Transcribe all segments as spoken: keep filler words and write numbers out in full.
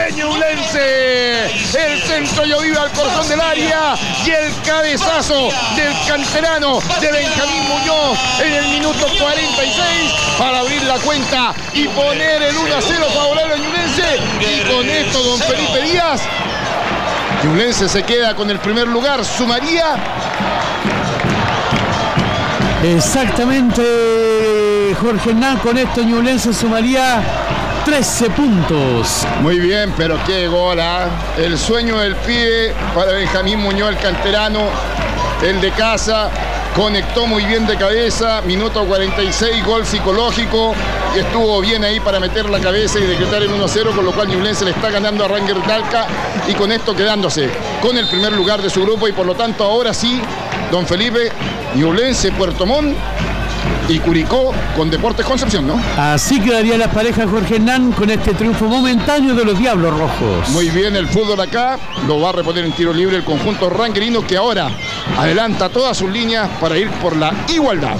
Ñublense. El centro Lloviva al corazón del área y el cabezazo del canterano de Benjamín Muñoz en el minuto cuarenta y seis para abrir la cuenta y poner el uno a cero favorable a Ñublense. Y con esto, don Felipe Díaz, Ñublense se queda con el primer lugar, sumaría. Exactamente, Jorge Hernán, con esto Ñublense sumaría trece puntos. Muy bien, pero qué gol, ¿eh? El sueño del pibe para Benjamín Muñoz, el canterano, el de casa. Conectó muy bien de cabeza, minuto cuarenta y seis, gol psicológico, y estuvo bien ahí para meter la cabeza y decretar el uno a cero, con lo cual Ñublense le está ganando a Rangers Talca y con esto quedándose con el primer lugar de su grupo. Y por lo tanto ahora sí, don Felipe, Ñublense, Puerto Montt y Curicó con Deportes Concepción, ¿no? Así quedarían las parejas, Jorge Hernán, con este triunfo momentáneo de los Diablos Rojos. Muy bien el fútbol acá, lo va a reponer en tiro libre el conjunto rangerino, que ahora adelanta todas sus líneas para ir por la igualdad.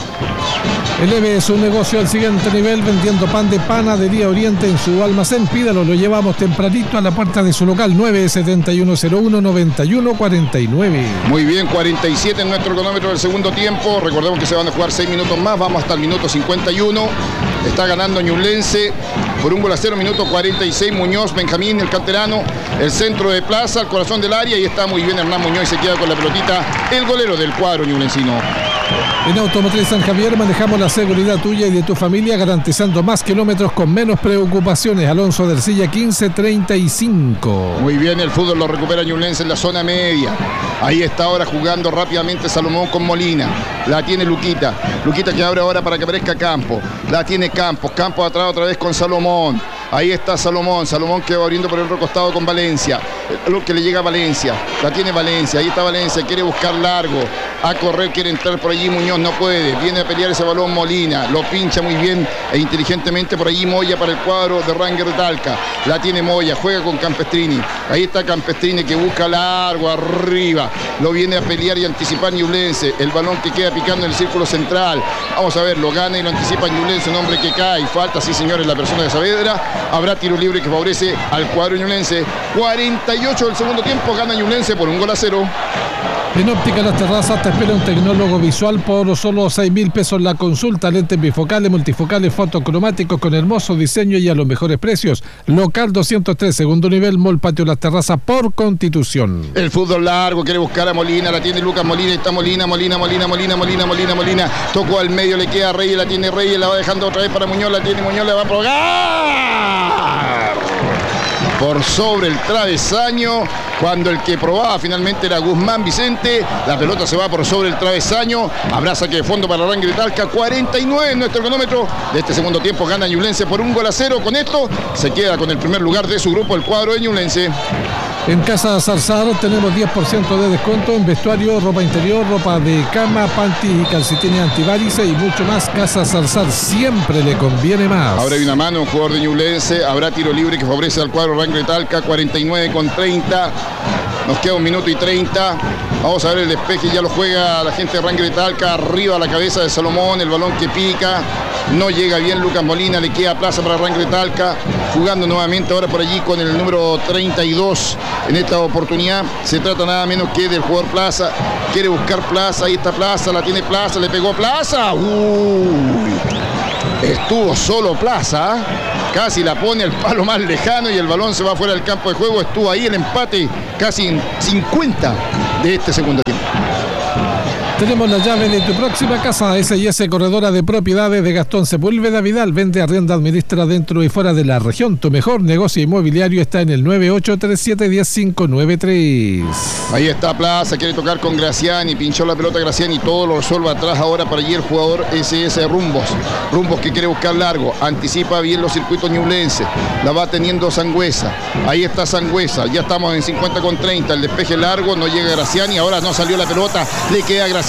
Eleve su negocio al siguiente nivel vendiendo pan de Panadería Oriente en su almacén. Pídalo, lo llevamos tempranito a la puerta de su local. Nueve setenta y uno cero uno noventa y uno cuarenta y nueve. Muy bien, cuarenta y siete en nuestro cronómetro del segundo tiempo. Recordemos que se van a jugar seis minutos más. Vamos hasta el minuto cincuenta y uno. Está ganando Ñublense por un gol a cero, minuto cuarenta y seis. Muñoz, Benjamín, el canterano. El centro de plaza, al corazón del área. Y está muy bien Hernán Muñoz y se queda con la pelotita el golero del cuadro ñublencino. En Automotriz San Javier manejamos la seguridad tuya y de tu familia, garantizando más kilómetros con menos preocupaciones. Alonso del Silla quince treinta y cinco. Muy bien, el fútbol lo recupera Ñublense en la zona media. Ahí está ahora jugando rápidamente Salomón con Molina. La tiene Luquita. Luquita que abre ahora para que aparezca Campos. La tiene Campos. Campos atrás otra vez con Salomón. Ahí está Salomón. Salomón que va abriendo por el otro costado con Valencia. Lo que le llega a Valencia. La tiene Valencia. Ahí está Valencia. Quiere buscar largo. A correr, quiere entrar por allí. Muñoz no puede. Viene a pelear ese balón Molina. Lo pincha muy bien e inteligentemente por allí Moya para el cuadro de Rangers Talca. La tiene Moya. Juega con Campestrini. Ahí está Campestrini que busca largo arriba. Lo viene a pelear y anticipar Ñublense. El balón que queda picando en el círculo central. Vamos a ver, lo gana y lo anticipa Ñublense. Un hombre que cae. Falta, sí señores, la persona de Saavedra. Habrá tiro libre que favorece al cuadro ñublense. cuarenta y ocho del segundo tiempo. Gana Ñublense por un gol a cero. En Óptica Las Terrazas te espera un tecnólogo visual por solo seis mil pesos la consulta. Lentes bifocales, multifocales, fotocromáticos con hermoso diseño y a los mejores precios. Local doscientos tres, segundo nivel, Mall Patio Las Terrazas por Constitución. El fútbol largo, quiere buscar a Molina, la tiene Lucas Molina, está Molina, Molina, Molina, Molina, Molina, Molina, Molina. Tocó al medio, le queda a Reyes, la tiene Reyes, la va dejando otra vez para Muñoz, la tiene Muñoz, le va a probar por sobre el travesaño, cuando el que probaba finalmente era Guzmán Vicente. La pelota se va por sobre el travesaño. Habrá saque de fondo para Rangers Talca. cuarenta y nueve en nuestro cronómetro de este segundo tiempo. Gana Ñublense por un gol a cero. Con esto se queda con el primer lugar de su grupo el cuadro de Ñublense. En Casa Zarzar tenemos diez por ciento de descuento en vestuario, ropa interior, ropa de cama, panties y calcetines antivarices y mucho más. Casa Zarzar siempre le conviene más. Ahora hay una mano, un jugador de Ñublense. Habrá tiro libre que favorece al cuadro Rangers Talca. cuarenta y nueve con treinta. Nos queda un minuto y treinta. Vamos a ver el despeje, ya lo juega la gente de Rangers Talca. Arriba a la cabeza de Salomón, el balón que pica. No llega bien Lucas Molina, le queda plaza para Rangers Talca. Jugando nuevamente ahora por allí con el número treinta y dos. En esta oportunidad se trata nada menos que del jugador Plaza. Quiere buscar Plaza, ahí está Plaza, la tiene Plaza, le pegó Plaza. Uy, estuvo solo Plaza. Casi la pone al palo más lejano y el balón se va fuera del campo de juego. Estuvo ahí el empate casi en cincuenta de este segundo tiempo. Tenemos la llave de tu próxima casa. S y S Corredora de Propiedades de Gastón Sepúlveda Vidal. Vende, arrienda, administra dentro y fuera de la región. Tu mejor negocio inmobiliario está en el nueve ocho tres siete, uno cero cinco nueve tres. Ahí está Plaza, quiere tocar con Graciani. Pinchó la pelota Graciani y todo lo resuelve atrás ahora para allí el jugador S S Rumbos. Rumbos que quiere buscar largo. Anticipa bien los circuitos ñublenses. La va teniendo Sangüesa. Ahí está Sangüesa. Ya estamos en cincuenta con treinta. El despeje largo, no llega Graciani. Ahora no salió la pelota. Le queda Graciani.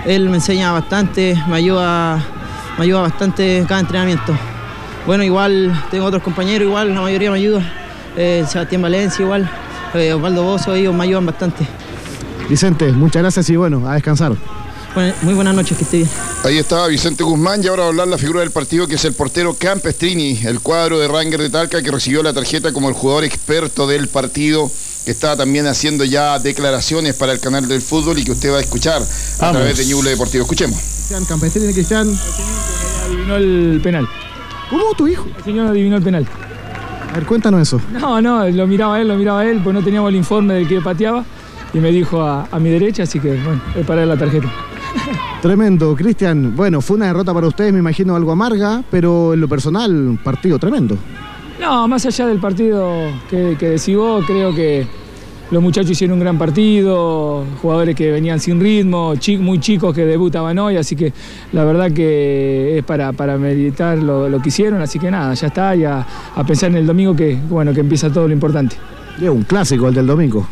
él me enseña bastante, me ayuda, me ayuda bastante en cada entrenamiento. Bueno, igual tengo otros compañeros, igual la mayoría me ayuda, eh, Sebastián Valencia igual, eh, Osvaldo Bozo, ellos me ayudan bastante. Vicente, muchas gracias y bueno, a descansar. Bueno, muy buenas noches, que esté bien. Ahí estaba Vicente Guzmán y ahora va a hablar la figura del partido, que es el portero Campestrini, el cuadro de Ranger de Talca, que recibió la tarjeta como el jugador experto del partido, que estaba también haciendo ya declaraciones para el canal del fútbol y que usted va a escuchar a Vamos. través de Ñuble Deportivo. Escuchemos. Cristian Campestrini, Cristian. Adivinó el penal. ¿Cómo tu hijo? El señor adivinó el penal. A ver, cuéntanos eso. No, no, lo miraba él, lo miraba él, pues no teníamos el informe del que pateaba y me dijo a, a mi derecha, así que bueno, es para él la tarjeta. Tremendo, Cristian. Bueno, fue una derrota para ustedes, me imagino algo amarga, pero en lo personal, partido tremendo. No, más allá del partido que, que decís vos, creo que los muchachos hicieron un gran partido, jugadores que venían sin ritmo, chi, muy chicos que debutaban hoy, así que la verdad que es para, para meditar lo, lo que hicieron, así que nada, ya está, y a, a pensar en el domingo que, bueno, que empieza todo lo importante. Y es un clásico el del domingo.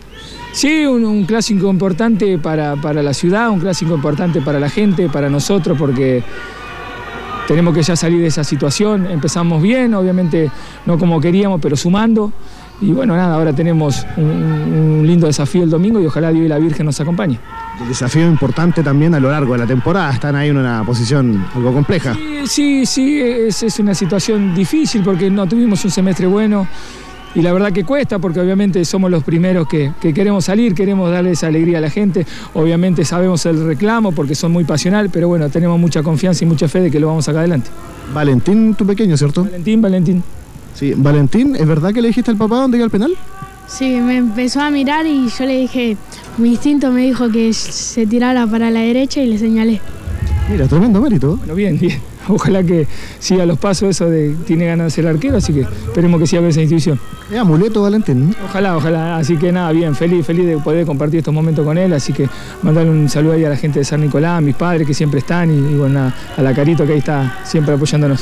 Sí, un, un clásico importante para, para la ciudad, un clásico importante para la gente, para nosotros, porque tenemos que ya salir de esa situación. Empezamos bien, obviamente no como queríamos, pero sumando. Y bueno, nada, ahora tenemos un, un lindo desafío el domingo y ojalá Dios y la Virgen nos acompañe. El desafío importante también a lo largo de la temporada. Están ahí en una posición algo compleja. Sí, sí, sí, es, es una situación difícil porque no tuvimos un semestre bueno. Y la verdad que cuesta porque obviamente somos los primeros que, que queremos salir, queremos darle esa alegría a la gente. Obviamente sabemos el reclamo porque son muy pasional, pero bueno, tenemos mucha confianza y mucha fe de que lo vamos a sacar adelante. Valentín, tu pequeño, ¿cierto? Valentín, Valentín. Sí, Valentín, ¿es verdad que le dijiste al papá dónde iba el penal? Sí, me empezó a mirar y yo le dije, mi instinto me dijo que se tirara para la derecha y le señalé. Mira, tremendo mérito. Bueno, bien, bien. Ojalá que siga los pasos eso de tiene ganas de ser arquero, así que esperemos que siga con esa intuición. Es amuleto, Valentín. Ojalá, ojalá. Así que nada, bien, feliz, feliz de poder compartir estos momentos con él, así que mandarle un saludo ahí a la gente de San Nicolás, a mis padres que siempre están y, y bueno, a, a la Carito que ahí está siempre apoyándonos.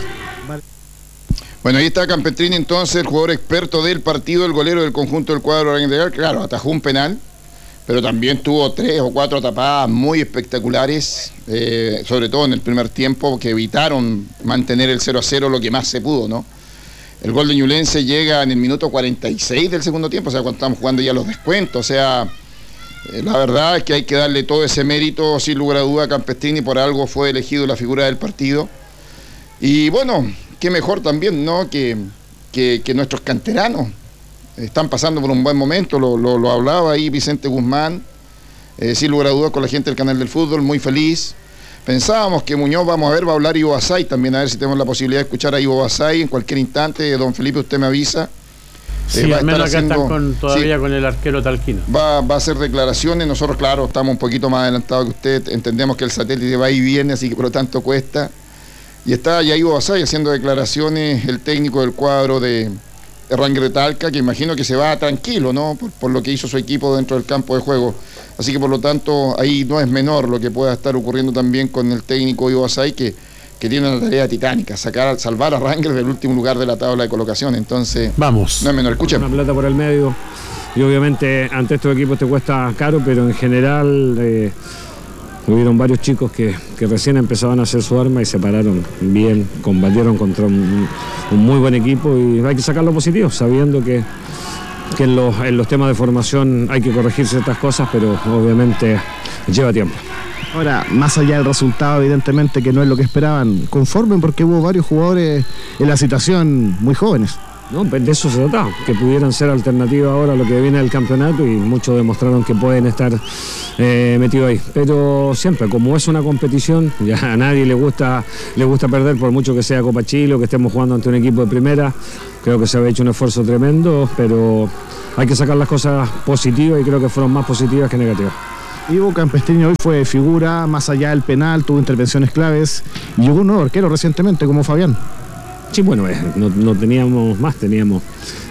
Bueno, ahí está Campestrini entonces, el jugador experto del partido, el golero del conjunto del cuadro Ranger de Talca. Claro, atajó un penal, pero también tuvo tres o cuatro tapadas muy espectaculares, eh, sobre todo en el primer tiempo, que evitaron mantener el cero a cero lo que más se pudo, ¿no? El gol de Ñublense llega en el minuto cuarenta y seis del segundo tiempo, o sea, cuando estamos jugando ya los descuentos, o sea, eh, la verdad es que hay que darle todo ese mérito, sin lugar a duda, a Campestrini, por algo fue elegido la figura del partido. Y bueno, qué mejor también, ¿no?, que, que, que nuestros canteranos están pasando por un buen momento, lo, lo, lo hablaba ahí Vicente Guzmán, eh, sin lugar a dudas con la gente del canal del fútbol, muy feliz. Pensábamos que Muñoz, vamos a ver, va a hablar Ivo Basay también, a ver si tenemos la posibilidad de escuchar a Ivo Basay en cualquier instante. Don Felipe, usted me avisa. Sí, Eh, va a al menos estar acá haciendo- están con, todavía sí, con el arquero talquino. va, va a hacer declaraciones. Nosotros, claro, estamos un poquito más adelantados que usted. Entendemos que el satélite va y viene, así que por lo tanto cuesta. Y está ya Ivo Basay haciendo declaraciones, el técnico del cuadro de, de Ranger de Talca, que imagino que se va tranquilo, ¿no?, por, por lo que hizo su equipo dentro del campo de juego. Así que por lo tanto ahí no es menor lo que pueda estar ocurriendo también con el técnico Ivo Basay, que, que tiene una tarea titánica, sacar, salvar a Ranger del último lugar de la tabla de colocación. Entonces, Vamos. no es menor. Escuchen. Una plata por el medio y obviamente ante estos equipos te cuesta caro, pero en general eh, hubieron varios chicos que, que recién empezaban a hacer su arma y se pararon bien, combatieron contra un, un muy buen equipo y hay que sacar lo positivo, sabiendo que, que en, los, en los temas de formación hay que corregir ciertas cosas, pero obviamente lleva tiempo. Ahora, más allá del resultado, evidentemente que no es lo que esperaban, conformen porque hubo varios jugadores en la situación muy jóvenes. No, pues de eso se trataba, que pudieran ser alternativa ahora a lo que viene del campeonato y muchos demostraron que pueden estar eh, metidos ahí. Pero siempre, como es una competición, ya a nadie le gusta, le gusta perder, por mucho que sea Copa Chile o que estemos jugando ante un equipo de primera. Creo que se había hecho un esfuerzo tremendo, pero hay que sacar las cosas positivas y creo que fueron más positivas que negativas. Ivo Campestrini hoy fue figura, más allá del penal, tuvo intervenciones claves y llegó un nuevo arquero recientemente como Fabián. Sí, bueno, eh, no, no teníamos más, teníamos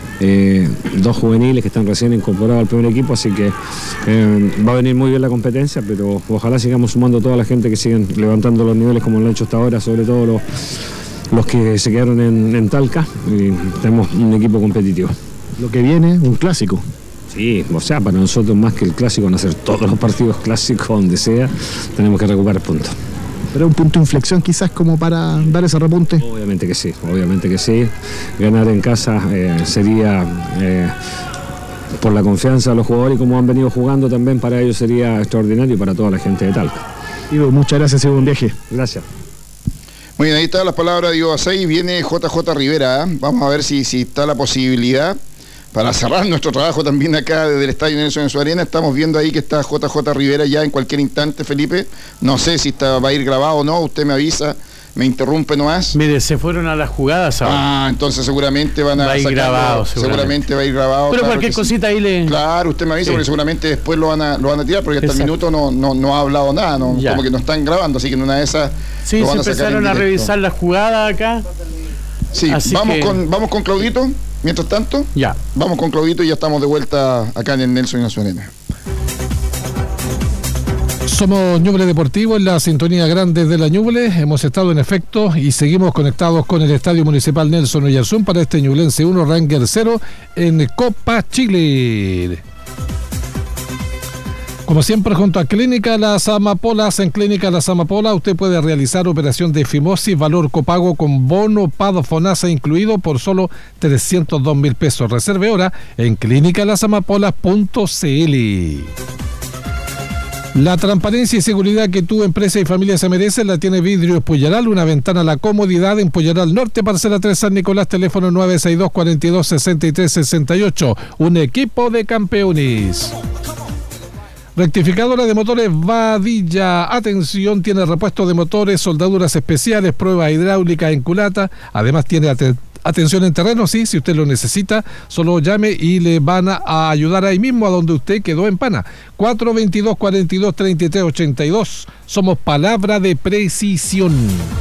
eh, dos juveniles que están recién incorporados al primer equipo, así que eh, va a venir muy bien la competencia, pero ojalá sigamos sumando toda la gente que siguen levantando los niveles como lo han hecho hasta ahora, sobre todo los, los que se quedaron en, en Talca, y tenemos un equipo competitivo. Lo que viene, un clásico. Sí, o sea, para nosotros más que el clásico, no hacer todos los partidos clásicos donde sea, tenemos que recuperar puntos. ¿Pero un punto de inflexión quizás como para dar ese repunte? Obviamente que sí, obviamente que sí. Ganar en casa eh, sería... Eh, por la confianza de los jugadores y como han venido jugando también, para ellos sería extraordinario y para toda la gente de Talca. Ivo, muchas gracias y buen viaje. Gracias. Muy bien, ahí están las palabras de Ivo Basay. Viene J J Rivera, ¿eh? Vamos a ver si, si está la posibilidad para cerrar nuestro trabajo también acá desde el Estadio Nelson en su arena. Estamos viendo ahí que está J J Rivera ya en cualquier instante, Felipe. No sé si está, va a ir grabado o no, usted me avisa. Me interrumpe nomás. Mire, se fueron a las jugadas ahora. Ah, entonces seguramente van a va a ir sacarlo, grabado, seguramente. seguramente va a ir grabado. Pero claro cualquier cosita sí. ahí le... Claro, usted me avisa, sí, porque seguramente después lo van a, lo van a tirar, porque hasta Exacto. el minuto no, no, no ha hablado nada, no, como que no están grabando, así que en una de esas sí, lo van se a sacar empezaron a revisar las jugadas acá. Sí, así vamos, que... con, vamos con Claudito, mientras tanto. Ya. Vamos con Claudito y ya estamos de vuelta acá en el Nelson en su arena. Somos Ñuble Deportivo en la sintonía grande de la Ñuble. Hemos estado en efecto y seguimos conectados con el Estadio Municipal Nelson Oyarzún para este Ñublense uno, Ranger cero en Copa Chile. Como siempre, junto a Clínica Las Amapolas, en Clínica Las Amapolas usted puede realizar operación de fimosis, valor copago con bono Pado Fonasa incluido por solo trescientos dos mil pesos. Reserve ahora en clínica las amapolas punto c l. La transparencia y seguridad que tu empresa y familia se merecen la tiene Vidrios Puyaral, una ventana a la comodidad en Puyaral Norte, parcela tres San Nicolás, teléfono nueve seis dos, cuatro dos, seis tres seis ocho, un equipo de campeones. Rectificadora de motores Vadilla, atención, tiene repuesto de motores, soldaduras especiales, prueba hidráulica en culata, además tiene atención. Atención en terreno, sí, si usted lo necesita, solo llame y le van a ayudar ahí mismo a donde usted quedó en pana. cuatro dos dos, cuatro dos, tres tres ocho dos. Somos palabra de precisión.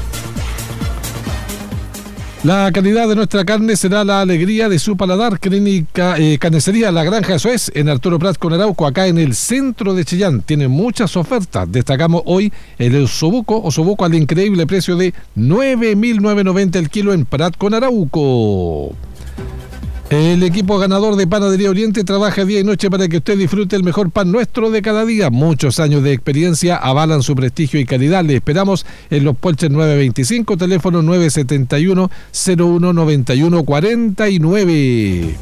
La calidad de nuestra carne será la alegría de su paladar. Clínica eh, Carnicería La Granja, eso es, en Arturo Prat con Arauco, acá en el centro de Chillán. Tiene muchas ofertas. Destacamos hoy el osobuco, osobuco al increíble precio de nueve mil novecientos noventa el kilo en Prat con Arauco. El equipo ganador de Panadería Oriente trabaja día y noche para que usted disfrute el mejor pan nuestro de cada día. Muchos años de experiencia avalan su prestigio y calidad. Le esperamos en Los Polches nueve veinticinco, teléfono nueve siete uno, cero uno nueve uno cuatro nueve.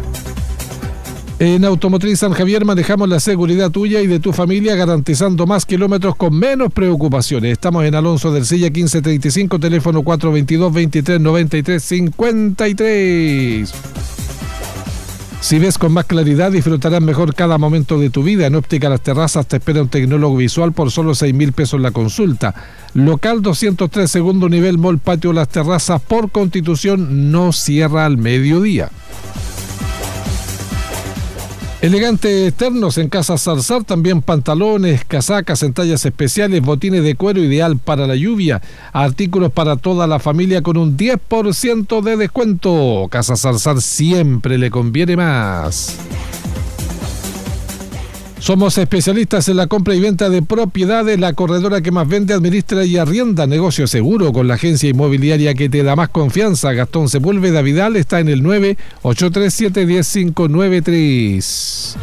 En Automotriz San Javier manejamos la seguridad tuya y de tu familia, garantizando más kilómetros con menos preocupaciones. Estamos en Alonso del Silla quince treinta y cinco, teléfono cuatro dos dos, veintitrés noventa y tres cincuenta y tres. Si ves con más claridad, disfrutarás mejor cada momento de tu vida. En Óptica Las Terrazas te espera un tecnólogo visual por solo seis mil pesos la consulta. Local doscientos tres, segundo nivel, Mall Patio Las Terrazas, por Constitución, no cierra al mediodía. Elegantes ternos en Casa Zarzar, también pantalones, casacas en tallas especiales, botines de cuero ideal para la lluvia, artículos para toda la familia con un diez por ciento de descuento. Casa Zarzar siempre le conviene más. Somos especialistas en la compra y venta de propiedades, la corredora que más vende, administra y arrienda. Negocio seguro con la agencia inmobiliaria que te da más confianza. Gastón Sepúlveda Vidal está en el nueve ocho tres siete, uno cero cinco nueve tres.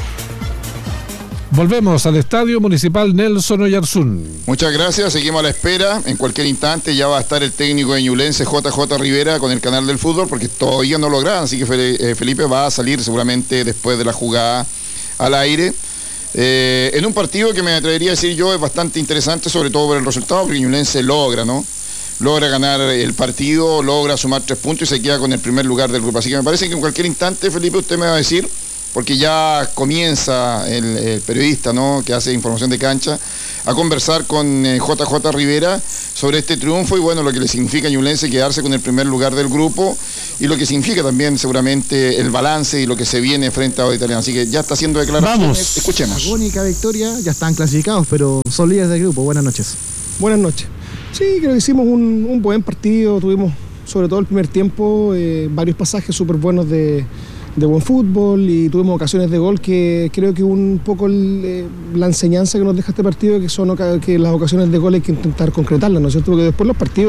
Volvemos al Estadio Municipal Nelson Oyarzún. Muchas gracias, seguimos a la espera. En cualquier instante ya va a estar el técnico de Ñublense, J J Rivera, con el canal del fútbol, porque todavía no lo graban, así que Felipe va a salir seguramente después de la jugada al aire. Eh, en un partido que me atrevería a decir yo es bastante interesante, sobre todo por el resultado, porque Ñublense logra, ¿no? Logra ganar el partido, logra sumar tres puntos y se queda con el primer lugar del grupo. Así que me parece que en cualquier instante, Felipe, usted me va a decir, porque ya comienza el, el periodista, ¿no?, que hace información de cancha, a conversar con eh, J J Rivera sobre este triunfo y bueno, lo que le significa a Ñublense quedarse con el primer lugar del grupo y lo que significa también seguramente el balance y lo que se viene frente a los italianos. Así que ya está haciendo declaraciones. Vamos. Escuchemos. Agónica victoria, ya están clasificados, pero son líderes del grupo. Buenas noches. Buenas noches. Sí, creo que hicimos un, un buen partido, tuvimos sobre todo el primer tiempo eh, varios pasajes súper buenos de, de buen fútbol y tuvimos ocasiones de gol que creo que un poco el, eh, la enseñanza que nos deja este partido, que son que las ocasiones de gol hay que intentar concretarlas, ¿no es cierto? Porque después los partidos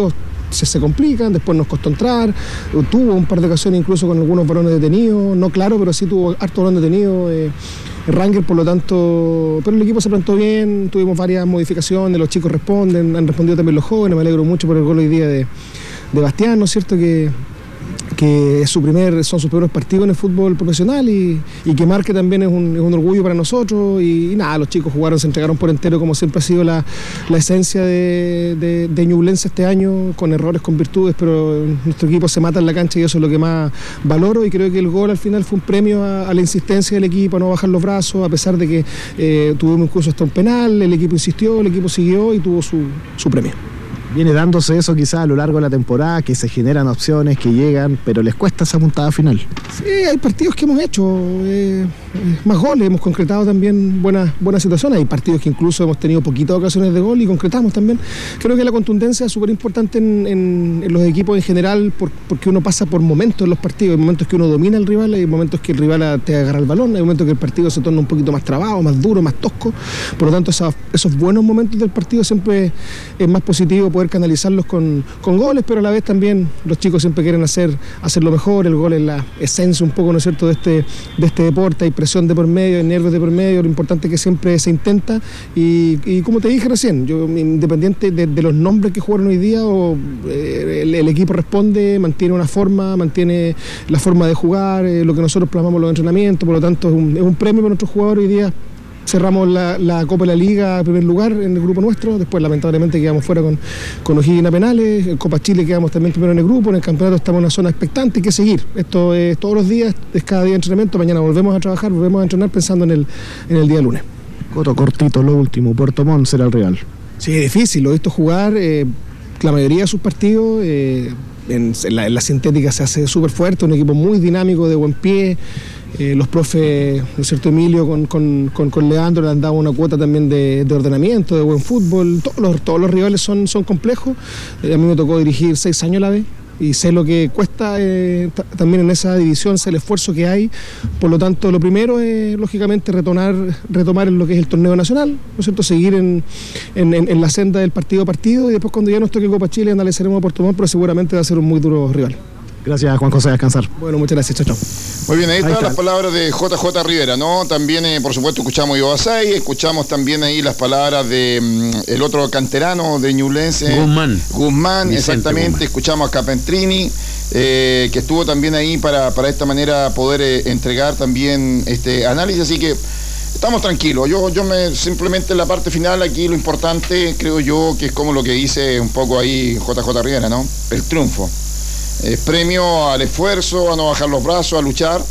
se, se complican, después nos costó entrar, tuvo un par de ocasiones incluso con algunos balones detenidos, no claro, pero sí tuvo harto balón detenido. Eh, Ranger, por lo tanto, pero el equipo se plantó bien, tuvimos varias modificaciones, los chicos responden, han respondido también los jóvenes, me alegro mucho por el gol hoy día de, de Bastián, ¿no es cierto?, que, que es su primer, son sus primeros partidos en el fútbol profesional y, y que marque también es un, es un orgullo para nosotros y, y nada, los chicos jugaron, se entregaron por entero como siempre ha sido la, la esencia de, de, de Ñublense este año, con errores, con virtudes, pero nuestro equipo se mata en la cancha y eso es lo que más valoro y creo que el gol al final fue un premio a, a la insistencia del equipo, a no bajar los brazos, a pesar de que eh, tuvimos incluso hasta un penal, el equipo insistió, el equipo siguió y tuvo su, su premio. Viene dándose eso quizás a lo largo de la temporada, que se generan opciones, que llegan, pero les cuesta esa puntada final. Sí, hay partidos que hemos hecho eh, más goles, hemos concretado también buenas, buenas situaciones, hay partidos que incluso hemos tenido poquitas ocasiones de gol y concretamos también. Creo que la contundencia es súper importante en, en, en los equipos en general por, porque uno pasa por momentos en los partidos, hay momentos que uno domina al rival, hay momentos que el rival te agarra el balón, hay momentos que el partido se torna un poquito más trabado, más duro, más tosco, por lo tanto esos, esos buenos momentos del partido siempre es más positivo poder canalizarlos con, con goles, pero a la vez también los chicos siempre quieren hacer, hacer lo mejor, el gol es la esencia un poco, ¿no es cierto?, de este, de este deporte, hay presión de por medio, hay nervios de por medio, lo importante es que siempre se intenta y, y como te dije recién, yo independiente de, de los nombres que jugaron hoy día, o, eh, el, el equipo responde, mantiene una forma, mantiene la forma de jugar, eh, lo que nosotros plasmamos en los entrenamientos, por lo tanto es un, es un premio para nuestros jugadores hoy día. Cerramos la, la Copa de la Liga en primer lugar en el grupo nuestro, después lamentablemente quedamos fuera con, con O'Higgins a penales, en Copa Chile quedamos también primero en el grupo, en el campeonato estamos en una zona expectante, hay que seguir, esto es todos los días, es cada día de entrenamiento, mañana volvemos a trabajar, volvemos a entrenar pensando en el, en el día lunes. Coto, cortito, lo último, Puerto Montt será el rival. Sí, es difícil, lo he visto jugar, eh, la mayoría de sus partidos, eh, en, en, la, en la sintética se hace súper fuerte, un equipo muy dinámico, de buen pie. Eh, los profes, ¿no es cierto?, Emilio con, con, con, con Leandro le han dado una cuota también de, de ordenamiento, de buen fútbol, todos los, todos los rivales son, son complejos, eh, a mí me tocó dirigir seis años a la vez y sé lo que cuesta eh, t- también en esa división, sé el esfuerzo que hay, por lo tanto lo primero es lógicamente retomar, retomar lo que es el torneo nacional, ¿no es cierto?, seguir en, en, en la senda del partido a partido y después cuando ya nos toque Copa Chile analizaremos a Puerto Montt, pero seguramente va a ser un muy duro rival. Gracias, Juan José, a descansar. Bueno, muchas gracias, chao, chao. Muy bien, ahí, ahí están está. las palabras de J J Rivera, ¿no? También, eh, por supuesto, escuchamos a Iobasay, escuchamos también ahí las palabras de mm, el otro canterano de Ñublense. Guzmán. Guzmán, Vicente exactamente. Guzmán. Escuchamos a Capentrini, eh, que estuvo también ahí para, para de esta manera poder eh, entregar también este análisis, así que estamos tranquilos. Yo, yo me simplemente en la parte final aquí lo importante, creo yo, que es como lo que dice un poco ahí J J Rivera, ¿no? El triunfo. Eh, premio al esfuerzo, a no bajar los brazos, a luchar,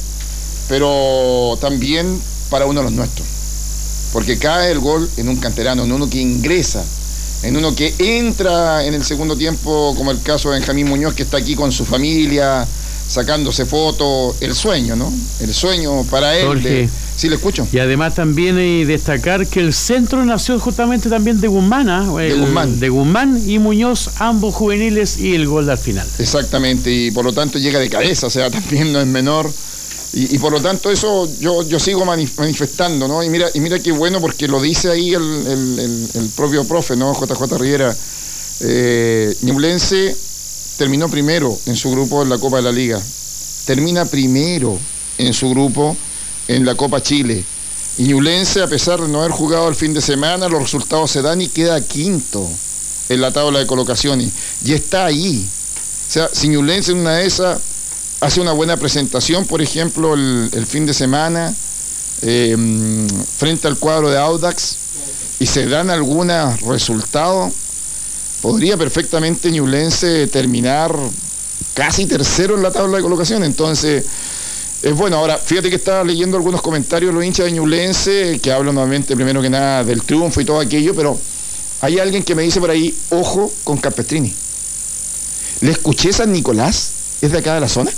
pero también para uno de los nuestros. Porque cae el gol en un canterano, en uno que ingresa, en uno que entra en el segundo tiempo, como el caso de Benjamín Muñoz, que está aquí con su familia, sacándose fotos, el sueño, ¿no? El sueño para él. Jorge. De... Sí, le escucho. Y además también eh, destacar que el centro nació justamente también de Guzmán, ¿ah? De El- Guzmán. de Guzmán y Muñoz, ambos juveniles, y el gol al final. Exactamente, y por lo tanto llega de cabeza, o sea, también no es menor. Y, y por lo tanto eso yo, yo sigo manif- manifestando, ¿no? Y mira, y mira qué bueno, porque lo dice ahí el, el, el, el propio profe, ¿no? J J Rivera. Eh, Ñublense terminó primero en su grupo en la Copa de la Liga. Termina primero en su grupo en la Copa Chile. Y Ñublense, a pesar de no haber jugado el fin de semana, los resultados se dan y queda quinto en la tabla de colocaciones. Y está ahí. O sea, si Ñublense en una de esas hace una buena presentación, por ejemplo, el, el fin de semana, eh, frente al cuadro de Audax, y se dan algunos resultados, podría perfectamente Ñublense terminar casi tercero en la tabla de colocación. Entonces, es bueno. Ahora, fíjate que estaba leyendo algunos comentarios de los hinchas de Ñublense, que hablan nuevamente, primero que nada, del triunfo y todo aquello, pero hay alguien que me dice por ahí, ojo con Capestrini. ¿Le escuché San Nicolás? ¿Es de acá de la zona?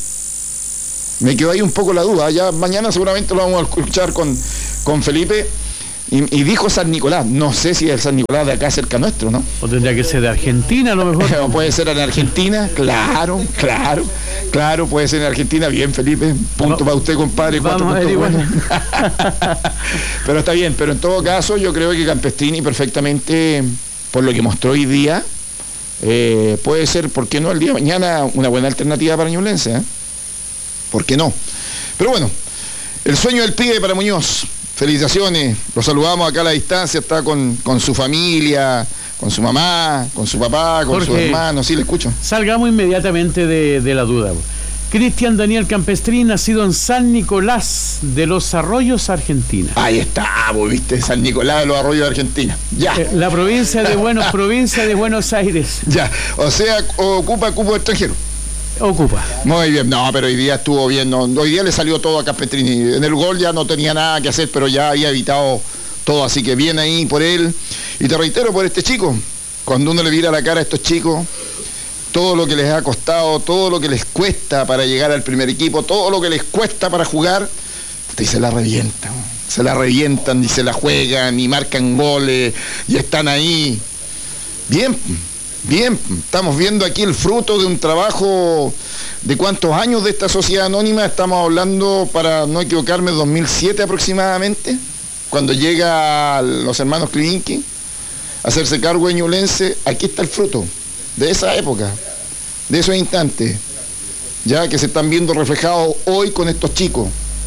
Me quedó ahí un poco la duda. Ya mañana seguramente lo vamos a escuchar con, con Felipe. Y, y dijo San Nicolás. No sé si es el San Nicolás de acá cerca nuestro, ¿no? O tendría que ser de Argentina a lo mejor. O puede ser en Argentina, claro, claro, claro, puede ser en Argentina. Bien, Felipe, punto Va- para usted, compadre. Cuatro vamos a puntos averiguar. buenos. Pero está bien, pero en todo caso yo creo que Campestrini perfectamente, por lo que mostró hoy día, eh, puede ser, ¿por qué no? El día de mañana una buena alternativa para Ñublense, ¿eh? ¿Por qué no? Pero bueno, el sueño del pibe para Muñoz. Felicitaciones, lo saludamos acá a la distancia, está con, con su familia, con su mamá, con su papá, con sus hermanos, sí, le escucho. Salgamos inmediatamente de, de la duda. Cristian Daniel Campestrín, nacido en San Nicolás de los Arroyos, Argentina. Ahí está, vos viste, San Nicolás de los Arroyos de Argentina. Ya. Eh, la provincia de Buenos, provincia de Buenos Aires. Ya, o sea, ocupa cupo extranjero. Ocupa. Muy bien, no, pero hoy día estuvo bien, no, hoy día le salió todo a Campestrini. En el gol ya no tenía nada que hacer, pero ya había evitado todo, así que bien ahí por él. Y te reitero, por este chico, cuando uno le mira la cara a estos chicos, todo lo que les ha costado, todo lo que les cuesta para llegar al primer equipo, todo lo que les cuesta para jugar, y se la revientan, se la revientan y se la juegan y marcan goles y están ahí. Bien, bien, estamos viendo aquí el fruto de un trabajo de cuántos años de esta sociedad anónima, estamos hablando, para no equivocarme, dos mil siete aproximadamente, cuando llega los hermanos Klivinski a hacerse cargo de Ñublense. Aquí está el fruto de esa época, de esos instantes, ya que se están viendo reflejados hoy con estos chicos,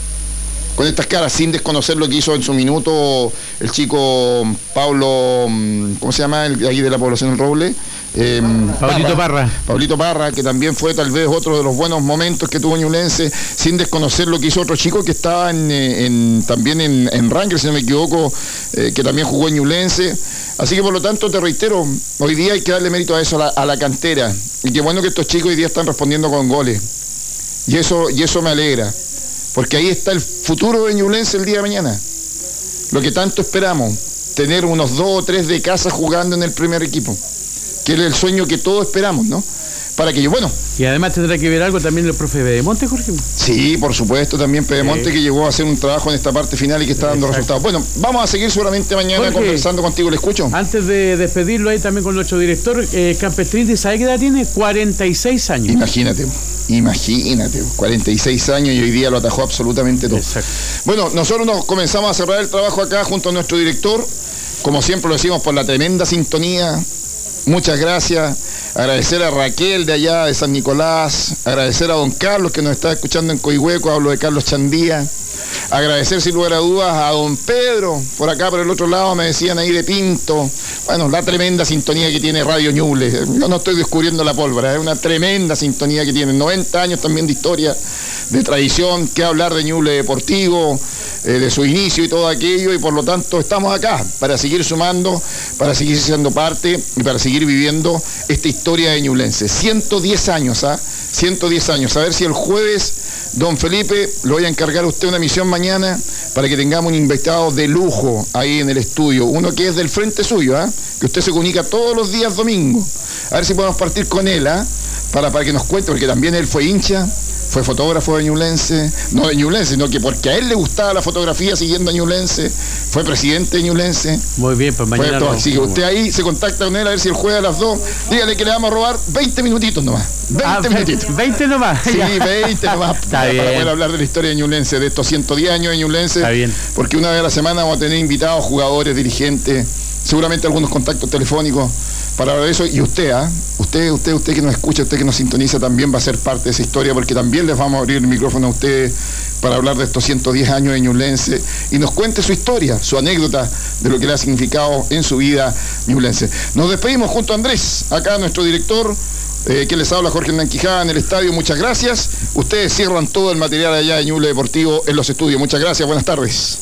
con estas caras, sin desconocer lo que hizo en su minuto el chico Pablo, ¿cómo se llama? El de ahí de la población del Roble. Eh, Pablito Parra. Pablito Parra, que también fue tal vez otro de los buenos momentos que tuvo Ñublense, sin desconocer lo que hizo otro chico que estaba en, en, también en, en Rangers, si no me equivoco, eh, que también jugó en Ñublense. Así que por lo tanto te reitero, hoy día hay que darle mérito a eso, a la, a la cantera. Y qué bueno que estos chicos hoy día están respondiendo con goles. Y eso, y eso me alegra. Porque ahí está el futuro de Ñublense el día de mañana. Lo que tanto esperamos, tener unos dos o tres de casa jugando en el primer equipo, que es el sueño que todos esperamos, ¿no? Para que yo, bueno. Y además tendrá que ver algo también el profe Pedemonte, Jorge. Sí, por supuesto, también Pedemonte, sí, que llegó a hacer un trabajo en esta parte final y que está dando Exacto. resultados. Bueno, vamos a seguir seguramente mañana Jorge, conversando contigo, ¿le escucho? Antes de despedirlo ahí también con nuestro director, eh, Campestrini, ¿sabe qué edad tiene? cuarenta y seis años. Imagínate, imagínate, cuarenta y seis años y hoy día lo atajó absolutamente todo. Exacto. Bueno, nosotros nos comenzamos a cerrar el trabajo acá junto a nuestro director, como siempre lo decimos, por la tremenda sintonía. Muchas gracias. Agradecer a Raquel de allá de San Nicolás, agradecer a don Carlos que nos está escuchando en Coihueco, hablo de Carlos Chandía, agradecer sin lugar a dudas a don Pedro, por acá por el otro lado me decían ahí de Pinto. Bueno, la tremenda sintonía que tiene Radio Ñuble, yo no estoy descubriendo la pólvora, es una tremenda sintonía que tiene, noventa años también de historia, de tradición, que hablar de Ñuble Deportivo, eh, de su inicio y todo aquello, y por lo tanto estamos acá para seguir sumando, para seguir siendo parte y para seguir viviendo esta historia de Ñublense. ciento diez años, ¿ah? ciento diez años. A ver si el jueves, don Felipe, lo voy a encargar a usted una misión mañana para que tengamos un invitado de lujo ahí en el estudio, uno que es del frente suyo, ¿ah? que usted se comunica todos los días domingo. A ver si podemos partir con él, ¿ah? para, para que nos cuente, porque también él fue hincha, fue fotógrafo de Ñublense, no de Ñublense, sino que porque a él le gustaba la fotografía siguiendo a Ñublense, fue presidente de Ñublense. Muy bien, pues mañana. Todo, así que usted ahí se contacta con él a ver si el jueves a las dos, dígale que le vamos a robar veinte minutitos nomás. veinte ah, minutitos. veinte nomás. Sí, veinte nomás. Está para, bien. Para poder hablar de la historia de Ñublense, de estos ciento diez años de Ñublense. Está bien. Porque una vez a la semana vamos a tener invitados, jugadores, dirigentes, seguramente algunos contactos telefónicos para hablar de eso. Y usted, ¿ah? Usted, usted, usted que nos escucha, usted que nos sintoniza, también va a ser parte de esa historia, porque también les vamos a abrir el micrófono a ustedes para hablar de estos ciento diez años de Ñublense y nos cuente su historia, su anécdota de lo que le ha significado en su vida Ñublense. Nos despedimos junto a Andrés, acá nuestro director, eh, que les habla Jorge Hernán Quijada en el estadio. Muchas gracias. Ustedes cierran todo el material allá de Ñuble Deportivo en los estudios. Muchas gracias, buenas tardes.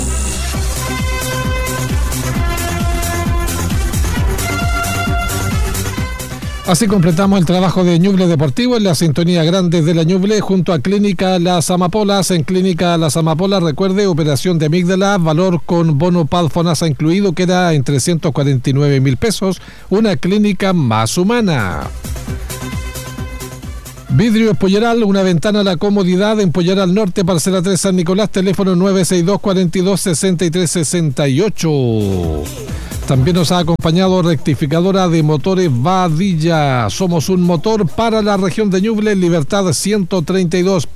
Así completamos el trabajo de Ñuble Deportivo en la sintonía grande de la Ñuble junto a Clínica Las Amapolas. En Clínica Las Amapolas, recuerde, operación de amígdala, valor con bono P A D FONASA incluido, queda en trescientos cuarenta y nueve mil pesos. Una clínica más humana. Vidrios Polleral, una ventana a la comodidad en Polleral Norte, parcela tres San Nicolás, teléfono nueve seis dos, cuatro dos, seis tres seis ocho. También nos ha acompañado Rectificadora de Motores Vadilla. Somos un motor para la región de Ñuble, Libertad ciento treinta y dos.